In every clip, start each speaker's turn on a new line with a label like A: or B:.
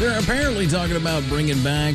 A: They're apparently talking about bringing back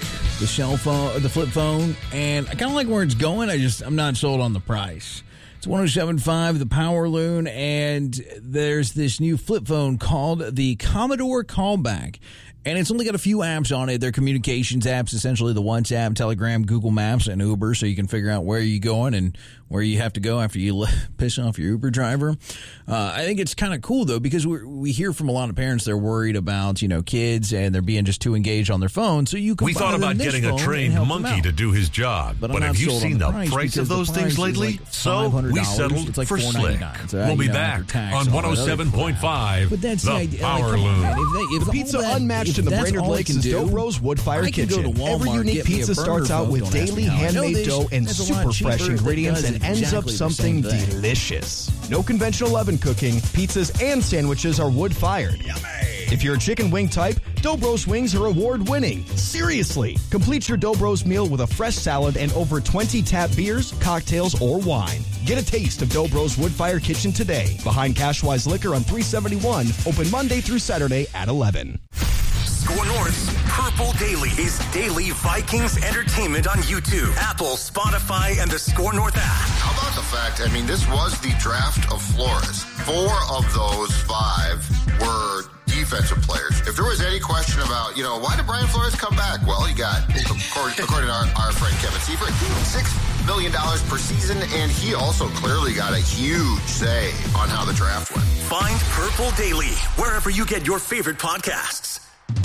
A: the flip phone, and I kind of like where it's going. I'm not sold on the price. It's 107.5, the Power Loon, and there's this new flip phone called the Commodore Callback. And it's only got a few apps on it. They're communications apps, essentially the WhatsApp, Telegram, Google Maps, and Uber, so you can figure out where you're going and where you have to go after you piss off your Uber driver. I think it's kind of cool, though, because we hear from a lot of parents they're worried about, kids, and they're being just too engaged on their phone. So you can
B: We thought about getting a trained monkey to do his job. But have you seen the price of those things lately?
A: Like
B: so we settled for Slick.
A: So,
B: we'll be back on 107.5,
A: but that's
B: the Power Loon.
C: The pizza unmatched in the Brainerd Lakes is Dough Bros Wood Fire Kitchen. Every unique pizza starts out with daily handmade dough and super fresh ingredients and ends up something delicious. No conventional oven cooking, pizzas and sandwiches are wood-fired. If you're a chicken wing type, Dough Bros wings are award-winning. Seriously! Complete your Dough Bros meal with a fresh salad and over 20 tap beers, cocktails, or wine. Get a taste of Dough Bros Wood Fire Kitchen today. Behind Cashwise Liquor on 371, open Monday through Saturday at 11.
D: Score North's Purple Daily is daily Vikings entertainment on YouTube, Apple, Spotify, and the Score North app.
E: How about the fact, this was the draft of Flores. 4 of those 5 were defensive players. If there was any question about, why did Brian Flores come back? Well, he got, according to our friend Kevin Seifert, $6 million per season, and he also clearly got a huge say on how the draft went.
D: Find Purple Daily wherever you get your favorite podcasts.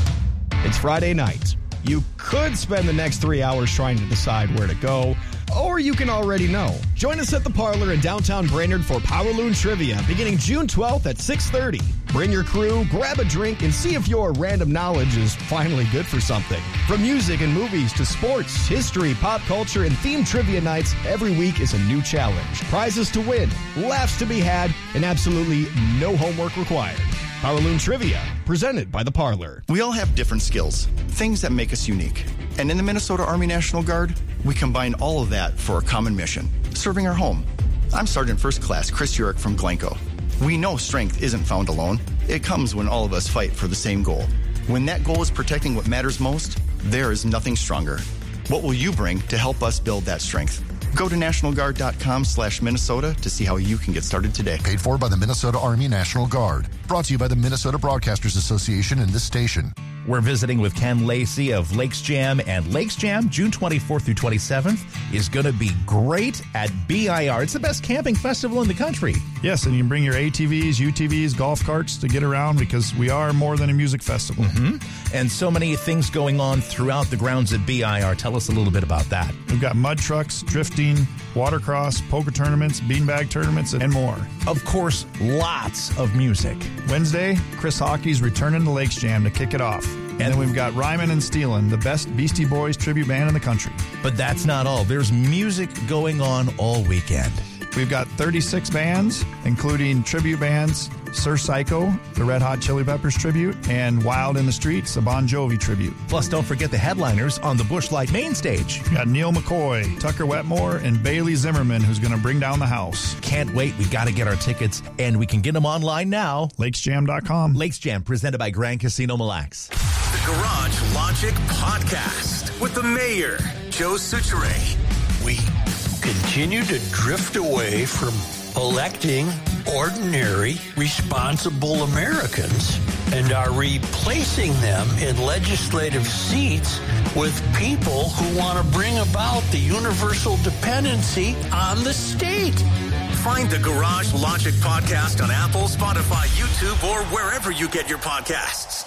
C: It's Friday night. You could spend the next 3 hours trying to decide where to go, or you can already know. Join us at the Parlor in downtown Brainerd for Power Loon Trivia beginning June 12th at 6:30. Bring your crew, grab a drink, and see if your random knowledge is finally good for something. From music and movies to sports, history, pop culture, and themed trivia nights, every week is a new challenge. Prizes to win, laughs to be had, and absolutely no homework required. Power Loon Trivia, presented by The Parlor.
F: We all have different skills, things that make us unique. And in the Minnesota Army National Guard, we combine all of that for a common mission, serving our home. I'm Sergeant First Class Chris Urich from Glencoe. We know strength isn't found alone. It comes when all of us fight for the same goal. When that goal is protecting what matters most, there is nothing stronger. What will you bring to help us build that strength? Go to nationalguard.com/Minnesota to see how you can get started today.
G: Paid for by the Minnesota Army National Guard. Brought to you by the Minnesota Broadcasters Association and this station.
H: We're visiting with Ken Lacey of Lakes Jam, and Lakes Jam, June 24th through 27th, is going to be great at BIR. It's the best camping festival in the country.
I: Yes, and you can bring your ATVs, UTVs, golf carts to get around because we are more than a music festival.
H: Mm-hmm. And so many things going on throughout the grounds at BIR. Tell us a little bit about that.
I: We've got mud trucks, drifting, watercross, poker tournaments, beanbag tournaments, and more.
H: Of course, lots of music.
I: Wednesday, Chris Hockey's returning to Lakes Jam to kick it off. And then we've got Ryman and Steelin', the best Beastie Boys tribute band in the country.
H: But that's not all. There's music going on all weekend.
I: We've got 36 bands, including tribute bands, Sir Psycho, the Red Hot Chili Peppers tribute, and Wild in the Streets, a Bon Jovi tribute.
H: Plus, don't forget the headliners on the Busch Light main stage.
I: We got Neil McCoy, Tucker Wetmore, and Bailey Zimmerman, who's going to bring down the house.
H: Can't wait. We got to get our tickets, and we can get them online now.
I: LakesJam.com.
H: Lakes Jam, presented by Grand Casino Mille Lacs.
D: The Garage Logic Podcast with the mayor, Joe Soucheray.
J: We continue to drift away from electing ordinary, responsible Americans and are replacing them in legislative seats with people who want to bring about the universal dependency on the state.
D: Find the Garage Logic Podcast on Apple, Spotify, YouTube, or wherever you get your podcasts.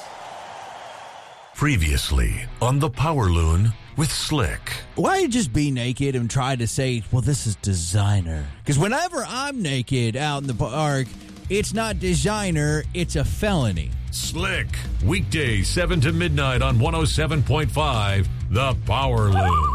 B: Previously on the Power Loon with Slick.
A: Why just be naked and try to say, well, this is designer? Because whenever I'm naked out in the park, it's not designer, it's a felony.
B: Slick, weekdays 7 to midnight on 107.5, the Power Loon.